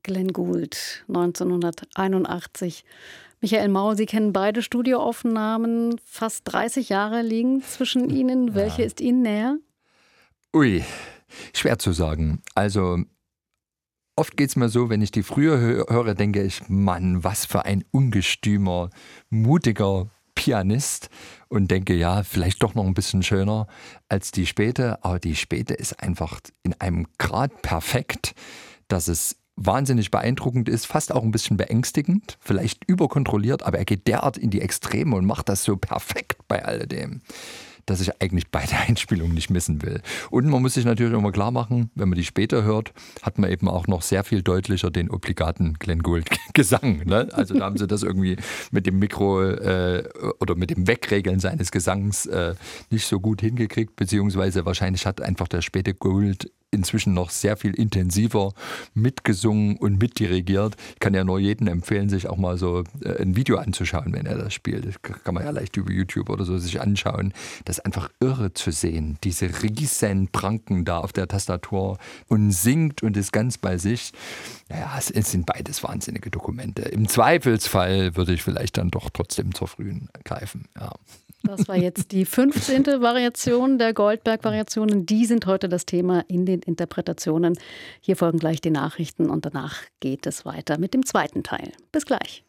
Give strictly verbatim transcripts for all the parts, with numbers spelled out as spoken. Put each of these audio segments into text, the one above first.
Glenn Gould, neunzehnhunderteinundachtzig. Michael Mau, Sie kennen beide Studioaufnahmen. Fast dreißig Jahre liegen zwischen Ihnen. Welche Ja. ist Ihnen näher? Ui, schwer zu sagen. Also oft geht es mir so, wenn ich die früher hö- höre, denke ich, Mann, was für ein ungestümer, mutiger Pianist. Und denke, ja, vielleicht doch noch ein bisschen schöner als die späte. Aber die späte ist einfach in einem Grad perfekt, dass es wahnsinnig beeindruckend ist, fast auch ein bisschen beängstigend, vielleicht überkontrolliert, aber er geht derart in die Extreme und macht das so perfekt bei alledem, dass ich eigentlich beide Einspielungen nicht missen will. Und man muss sich natürlich immer klar machen, wenn man die später hört, hat man eben auch noch sehr viel deutlicher den obligaten Glenn Gould Gesang. Ne? Also da haben sie das irgendwie mit dem Mikro äh, oder mit dem Wegregeln seines Gesangs äh, nicht so gut hingekriegt, beziehungsweise wahrscheinlich hat einfach der späte Gould inzwischen noch sehr viel intensiver mitgesungen und mitdirigiert. Ich kann ja nur jedem empfehlen, sich auch mal so äh, ein Video anzuschauen, wenn er das spielt. Das kann man ja leicht über YouTube oder so sich anschauen. Das ist einfach irre zu sehen. Diese riesen Pranken da auf der Tastatur und singt und ist ganz bei sich. Naja, es, es sind beides wahnsinnige Dokumente. Im Zweifelsfall würde ich vielleicht dann doch trotzdem zur frühen greifen. Ja. Das war jetzt die fünfzehnte Variation der Goldberg-Variationen. Die sind heute das Thema in den Interpretationen. Hier folgen gleich die Nachrichten und danach geht es weiter mit dem zweiten Teil. Bis gleich.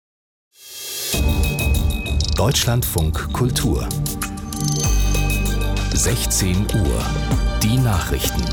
Deutschlandfunk Kultur. sechzehn Uhr. Die Nachrichten.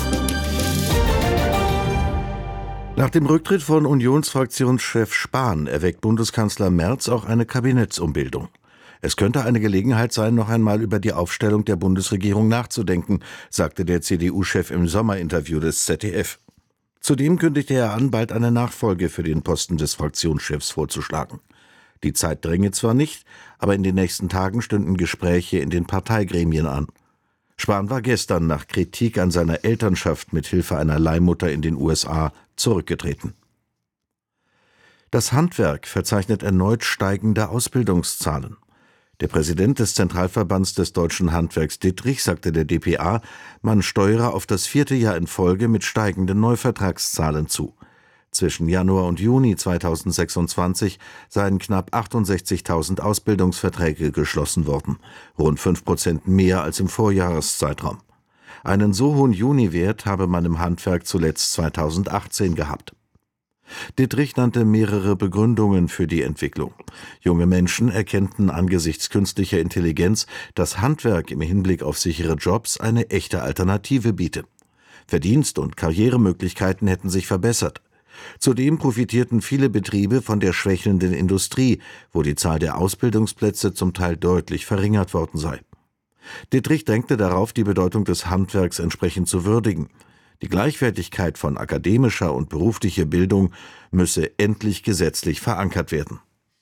Nach dem Rücktritt von Unionsfraktionschef Spahn erweckt Bundeskanzler Merz auch eine Kabinettsumbildung. Es könnte eine Gelegenheit sein, noch einmal über die Aufstellung der Bundesregierung nachzudenken, sagte der C D U-Chef im Sommerinterview des Z D F. Zudem kündigte er an, bald eine Nachfolge für den Posten des Fraktionschefs vorzuschlagen. Die Zeit dränge zwar nicht, aber in den nächsten Tagen stünden Gespräche in den Parteigremien an. Spahn war gestern nach Kritik an seiner Elternschaft mit Hilfe einer Leihmutter in den U S A zurückgetreten. Das Handwerk verzeichnet erneut steigende Ausbildungszahlen. Der Präsident des Zentralverbands des deutschen Handwerks Dittrich sagte der D P A, man steuere auf das vierte Jahr in Folge mit steigenden Neuvertragszahlen zu. Zwischen Januar und Juni zweitausendsechsundzwanzig seien knapp achtundsechzigtausend Ausbildungsverträge geschlossen worden, rund fünf Prozent mehr als im Vorjahreszeitraum. Einen so hohen Juniwert habe man im Handwerk zuletzt zweitausendachtzehn gehabt. Dittrich nannte mehrere Begründungen für die Entwicklung. Junge Menschen erkennten angesichts künstlicher Intelligenz, dass Handwerk im Hinblick auf sichere Jobs eine echte Alternative biete. Verdienst- und Karrieremöglichkeiten hätten sich verbessert. Zudem profitierten viele Betriebe von der schwächelnden Industrie, wo die Zahl der Ausbildungsplätze zum Teil deutlich verringert worden sei. Dittrich drängte darauf, die Bedeutung des Handwerks entsprechend zu würdigen. Die Gleichwertigkeit von akademischer und beruflicher Bildung müsse endlich gesetzlich verankert werden.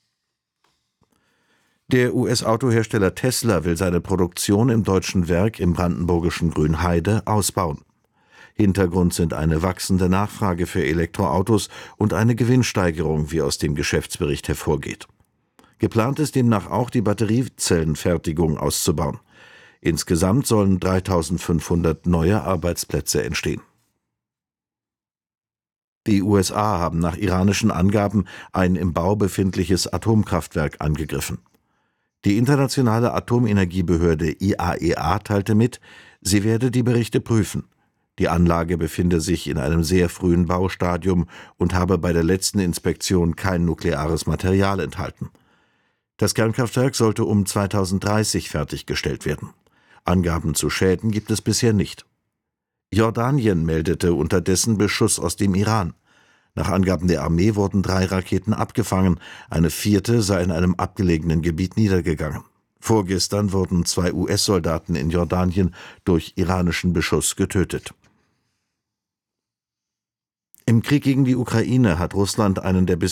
Der U S-Autohersteller Tesla will seine Produktion im deutschen Werk im brandenburgischen Grünheide ausbauen. Hintergrund sind eine wachsende Nachfrage für Elektroautos und eine Gewinnsteigerung, wie aus dem Geschäftsbericht hervorgeht. Geplant ist demnach auch, die Batteriezellenfertigung auszubauen. Insgesamt sollen dreitausendfünfhundert neue Arbeitsplätze entstehen. Die U S A haben nach iranischen Angaben ein im Bau befindliches Atomkraftwerk angegriffen. Die internationale Atomenergiebehörde I A E A teilte mit, sie werde die Berichte prüfen. Die Anlage befinde sich in einem sehr frühen Baustadium und habe bei der letzten Inspektion kein nukleares Material enthalten. Das Kernkraftwerk sollte um zweitausenddreißig fertiggestellt werden. Angaben zu Schäden gibt es bisher nicht. Jordanien meldete unterdessen Beschuss aus dem Iran. Nach Angaben der Armee wurden drei Raketen abgefangen, eine vierte sei in einem abgelegenen Gebiet niedergegangen. Vorgestern wurden zwei U S-Soldaten in Jordanien durch iranischen Beschuss getötet. Im Krieg gegen die Ukraine hat Russland einen der bisher